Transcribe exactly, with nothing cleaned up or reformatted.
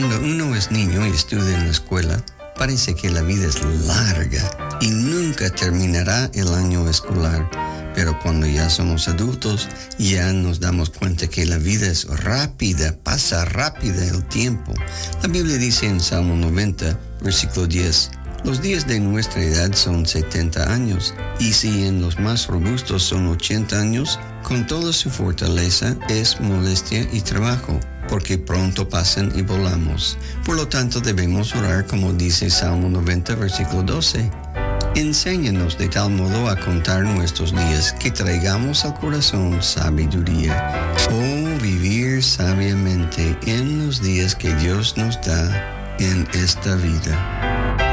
Cuando uno es niño y estudia en la escuela, parece que la vida es larga y nunca terminará el año escolar. Pero cuando ya somos adultos, ya nos damos cuenta que la vida es rápida, pasa rápida el tiempo. La Biblia dice en Salmo noventa, versículo diez, los días de nuestra edad son setenta años, y si en los más robustos son ochenta años, con toda su fortaleza es molestia y trabajo, porque pronto pasan y volamos. Por lo tanto, debemos orar como dice Salmo noventa, versículo doce. Enséñanos de tal modo a contar nuestros días que traigamos al corazón sabiduría. Oh, vivir sabiamente en los días que Dios nos da en esta vida.